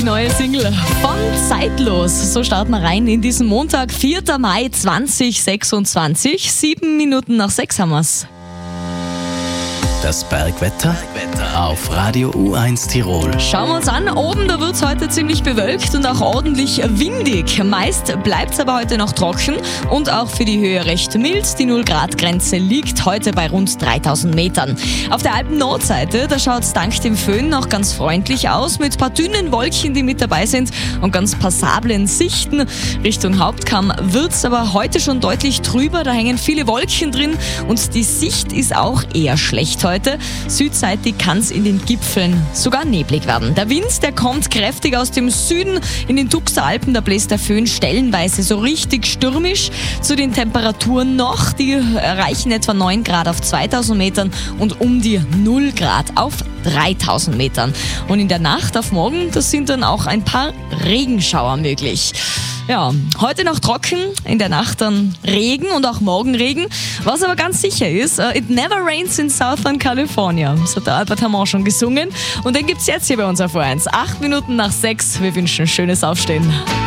neue Single von Zeitlos. So starten wir rein in diesen Montag, 4. Mai 2026. 7 Minuten nach 6 haben wir's. Das Bergwetter auf Radio U1 Tirol. Schauen wir uns an, oben da wird es heute ziemlich bewölkt und auch ordentlich windig. Meist bleibt es aber heute noch trocken und auch für die Höhe recht mild. Die 0-Grad-Grenze liegt heute bei rund 3000 Metern. Auf der Alpen-Nordseite, da schaut es dank dem Föhn noch ganz freundlich aus, mit ein paar dünnen Wolken, die mit dabei sind und ganz passablen Sichten. Richtung Hauptkamm wird es aber heute schon deutlich trüber, da hängen viele Wolken drin und die Sicht ist auch eher schlecht heute. Südseitig kann es in den Gipfeln sogar neblig werden. Der Wind, der kommt kräftig aus dem Süden. In den Tuxer Alpen, da bläst der Föhn stellenweise so richtig stürmisch. Zu den Temperaturen noch, die erreichen etwa 9 Grad auf 2000 Metern und um die 0 Grad auf 3000 Metern. Und in der Nacht auf morgen, das sind dann auch ein paar Regenschauer möglich. Ja, heute noch trocken, in der Nacht dann Regen und auch morgen Regen. Was aber ganz sicher ist, it never rains in Southern California. Das hat der Albert Hammond schon gesungen. Und den gibt's jetzt hier bei uns auf U1. 8 Minuten nach 6. Wir wünschen schönes Aufstehen.